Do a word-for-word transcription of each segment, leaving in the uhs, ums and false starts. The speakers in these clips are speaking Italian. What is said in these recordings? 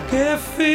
Che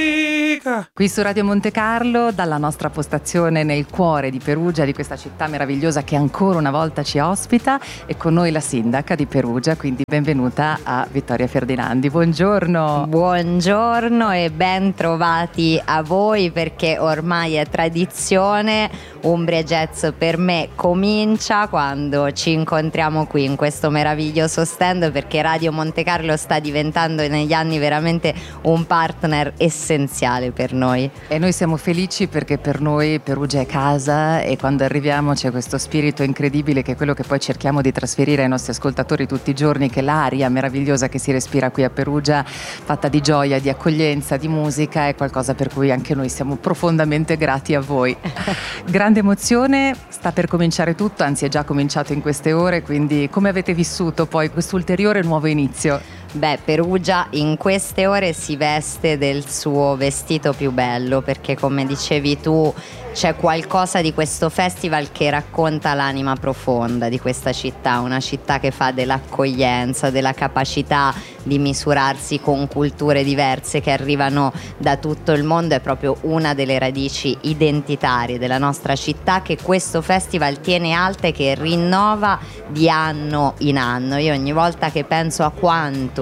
figa! Qui su Radio Monte Carlo, dalla nostra postazione nel cuore di Perugia, di questa città meravigliosa che ancora una volta ci ospita, e con noi la sindaca di Perugia, quindi benvenuta a Vittoria Ferdinandi. Buongiorno! Buongiorno e ben trovati a voi, perché ormai è tradizione, Umbria Jazz per me comincia quando ci incontriamo qui in questo meraviglioso stand, perché Radio Monte Carlo sta diventando negli anni veramente un partner essenziale per noi. E noi siamo felici perché per noi Perugia è casa, e quando arriviamo c'è questo spirito incredibile che è quello che poi cerchiamo di trasferire ai nostri ascoltatori tutti i giorni, che l'aria meravigliosa che si respira qui a Perugia, fatta di gioia, di accoglienza, di musica, è qualcosa per cui anche noi siamo profondamente grati a voi. Grande emozione, sta per cominciare tutto, anzi è già cominciato in queste ore, quindi come avete vissuto poi questo ulteriore nuovo inizio? Beh, Perugia in queste ore si veste del suo vestito più bello, perché come dicevi tu c'è qualcosa di questo festival che racconta l'anima profonda di questa città, una città che fa dell'accoglienza, della capacità di misurarsi con culture diverse che arrivano da tutto il mondo. È proprio una delle radici identitarie della nostra città, che questo festival tiene alta e che rinnova di anno in anno. Io ogni volta che penso a quanto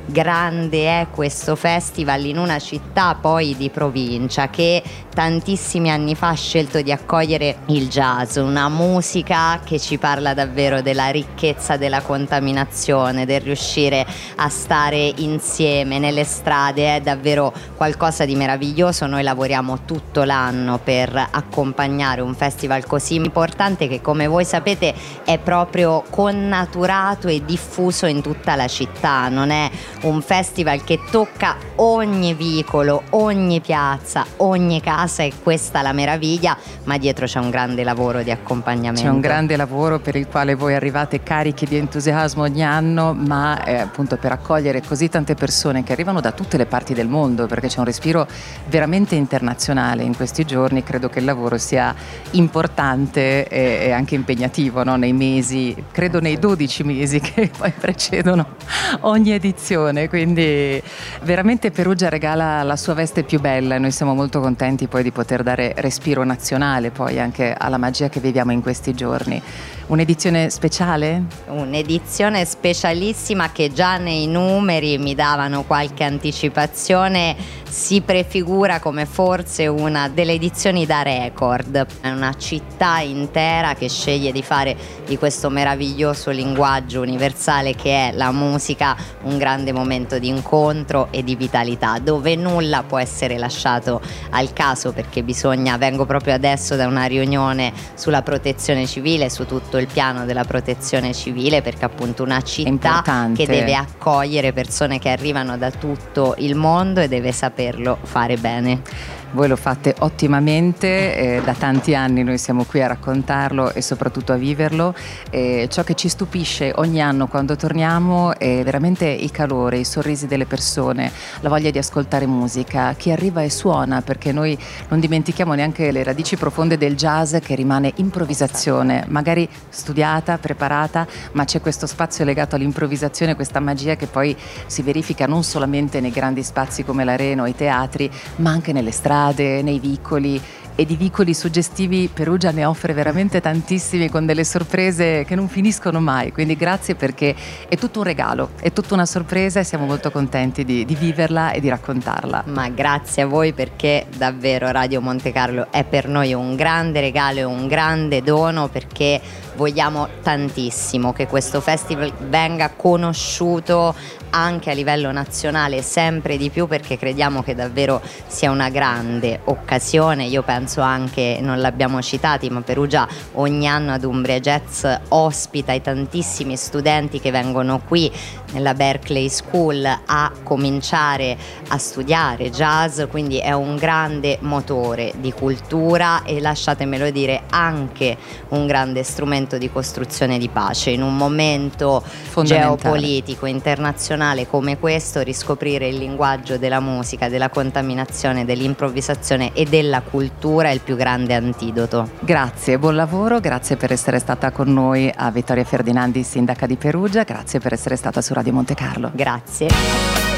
grande è questo festival in una città poi di provincia che tantissimi anni fa ha scelto di accogliere il jazz, una musica che ci parla davvero della ricchezza della contaminazione, del riuscire a stare insieme nelle strade, è davvero qualcosa di meraviglioso. Noi lavoriamo tutto l'anno per accompagnare un festival così importante che, come voi sapete, è proprio connaturato e diffuso in tutta la città. Non è un festival che tocca ogni vicolo, ogni piazza, ogni casa, e questa è la meraviglia, ma dietro c'è un grande lavoro di accompagnamento. C'è un grande lavoro per il quale voi arrivate carichi di entusiasmo ogni anno, ma eh, appunto per accogliere così tante persone che arrivano da tutte le parti del mondo, perché c'è un respiro veramente internazionale in questi giorni. Credo che il lavoro sia importante e, e anche impegnativo, no? Nei mesi, credo nei dodici mesi che poi precedono ogni edizione, quindi veramente Perugia regala la sua veste più bella e noi siamo molto contenti poi di poter dare respiro nazionale poi anche alla magia che viviamo in questi giorni. Un'edizione speciale? Un'edizione specialissima che già nei numeri mi davano qualche anticipazione, si prefigura come forse una delle edizioni da record. È una città intera che sceglie di fare di questo meraviglioso linguaggio universale che è la musica un grande momento di incontro e di vitalità, dove nulla può essere lasciato al caso, perché bisogna, vengo proprio adesso da una riunione sulla protezione civile, su tutto il piano della protezione civile, perché appunto una città che deve accogliere persone che arrivano da tutto il mondo e deve saperlo fare bene. Voi lo fate ottimamente, eh, da tanti anni noi siamo qui a raccontarlo e soprattutto a viverlo. Eh, ciò che ci stupisce ogni anno quando torniamo è veramente il calore, i sorrisi delle persone, la voglia di ascoltare musica, chi arriva e suona, perché noi non dimentichiamo neanche le radici profonde del jazz, che rimane improvvisazione, magari studiata, preparata, ma c'è questo spazio legato all'improvvisazione, questa magia che poi si verifica non solamente nei grandi spazi come l'Arena o i teatri, ma anche nelle strade, nei vicoli, e di vicoli suggestivi Perugia ne offre veramente tantissimi, con delle sorprese che non finiscono mai, quindi grazie, perché è tutto un regalo, è tutta una sorpresa e siamo molto contenti di, di viverla e di raccontarla. Ma grazie a voi, perché davvero Radio Monte Carlo è per noi un grande regalo e un grande dono, perché vogliamo tantissimo che questo festival venga conosciuto anche a livello nazionale sempre di più, perché crediamo che davvero sia una grande occasione. Io penso anche, non l'abbiamo citati, ma Perugia ogni anno ad Umbria Jazz ospita i tantissimi studenti che vengono qui nella Berkeley School a cominciare a studiare jazz, quindi è un grande motore di cultura e, lasciatemelo dire, anche un grande strumento di costruzione di pace. In un momento geopolitico internazionale come questo, riscoprire il linguaggio della musica, della contaminazione, dell'improvvisazione e della cultura è il più grande antidoto. Grazie, buon lavoro, grazie per essere stata con noi a Vittoria Ferdinandi, sindaca di Perugia, grazie per essere stata su Radio Monte Carlo. Grazie.